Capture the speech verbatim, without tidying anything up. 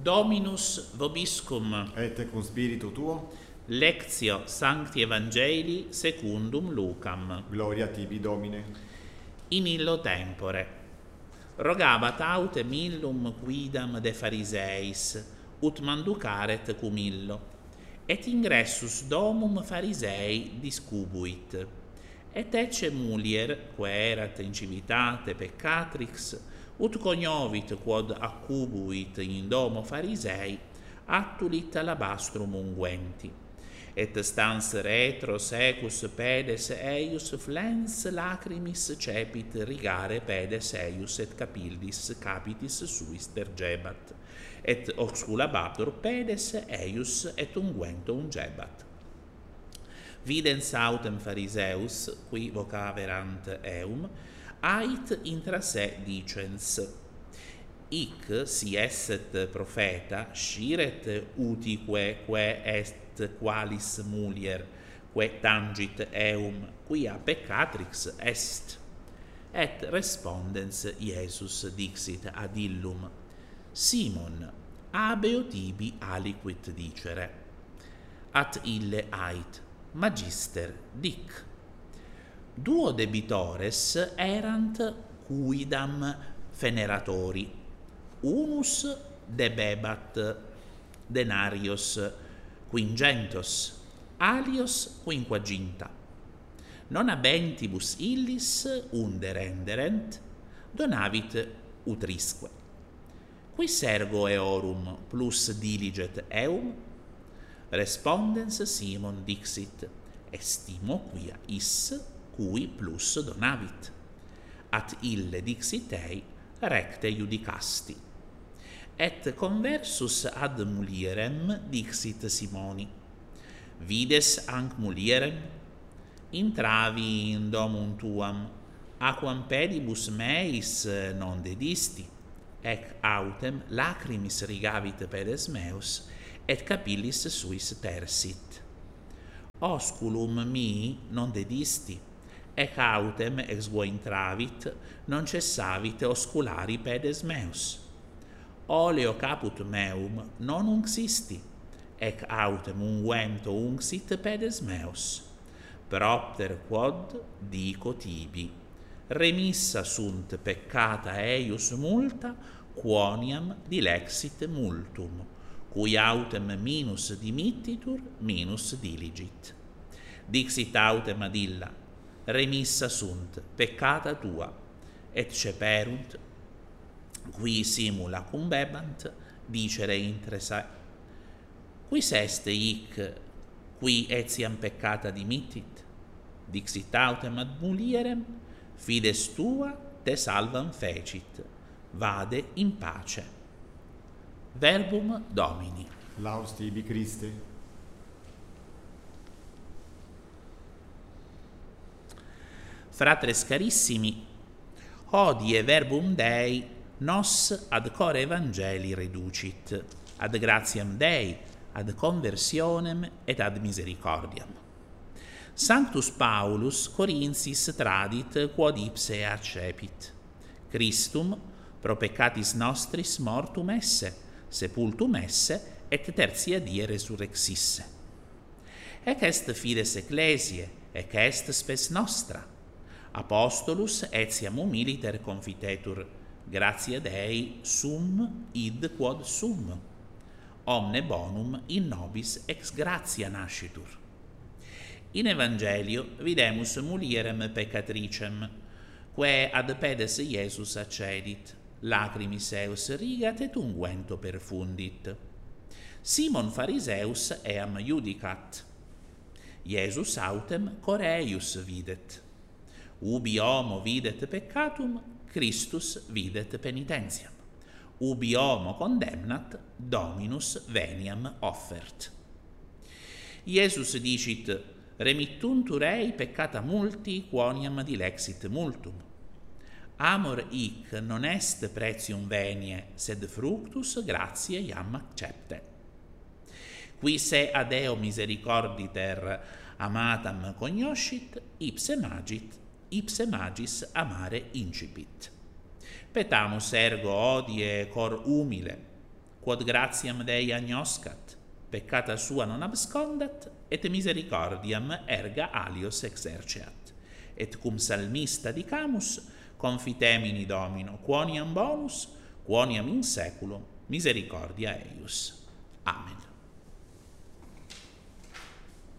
Dominus vobiscum. Et cum spiritu tuo. Lectio Sancti Evangelii secundum Lucam. Gloria tibi, Domine. In illo tempore. Rogabat autem illum quidam de Phariseis, ut manducaret cum illo. Et ingressus domum Pharisei discubuit. Et ecce mulier, quae erat in civitate peccatrix, ut cognovit quod accubuit in domo Pharisei, attulit alabastrum unguenti. Et stans retro secus pedes eius flens lacrimis cepit rigare pedes eius et capildis capitis suis tergebat. Et oxculabatur pedes eius et unguento ungebat. Videns autem Phariseus, qui vocaverant eum, ait intra se dicens: Ic, si esset profeta, sciret utique quae est qualis mulier, quae tangit eum, quia peccatrix est. Et respondens Iesus dixit ad illum: Simon, habeo tibi aliquid dicere. At ille ait: Magister, dic. Duo debitores erant quidam feneratori. Unus debebat denarios quingentos, alios quinquaginta. Non habentibus illis unde renderent, donavit utrisque. Quis ergo eorum plus diliget eum? Respondens Simon dixit: Estimo quia is cui plus donavit. At ille dixit ei: Recte iudicasti. Et conversus ad mulierem dixit Simoni: Vides anc mulierem? Intravi in domum tuam, aquam pedibus meis non dedisti, ec autem lacrimis rigavit pedes meus, et capillis suis persit. Osculum mi non dedisti, ec autem ex vo intravit, non cessavit osculari pedes meus. Oleo caput meum non unxisti, ec autem unguento unxit pedes meus. Propter quod dico tibi: remissa sunt peccata eius multa, quoniam dilexit multum, cui autem minus dimittitur, minus diligit. Dixit autem ad illa: remissa sunt peccata tua, et ceperunt, qui simula cumbebant, dicere intre se: Quis est hic qui etiam peccata dimittit? Dixit autem ad mulierem: Fides tua te salvam fecit, vade in pace. Verbum Domini. Laus tibi, Christe. Fratres carissimi, hodie verbum Dei nos ad core Evangelii reducit, ad gratiam Dei, ad conversionem et ad misericordiam. Sanctus Paulus Corinthis tradit quod ipse accepit. Christum pro peccatis nostris mortum esse, sepultum esse, et tertia die resurrexisse. Ec est fides ecclesiae, ec est spes nostra. Apostolus etiam humiliter confitetur, gratia Dei sum id quod sum. Omne bonum in nobis ex gratia nascitur. In Evangelio videmus mulierem peccatricem, quae ad pedes Iesus accedit, lacrimis eus rigat et unguento perfundit. Simon Phariseus eam iudicat. Iesus autem coreius videt. Ubi homo videt peccatum, Christus videt penitentiam. Ubi homo condemnat, Dominus veniam offert. Iesus dicit: Remittuntur ei peccata multi quoniam dilexit multum. Amor hic non est pretium venie, sed fructus gratiae iam accepte. Qui se ad eo misericorditer amatam cognoscit, ipse magit, ipse magis amare incipit. Petamus ergo hodie cor humile, quod gratiam Dei agnoscat, peccata sua non abscondat, et misericordiam erga alios exerceat. Et cum salmista dicamus, confitemini Domino, quoniam bonus, quoniam in saeculum misericordia eius. Amen.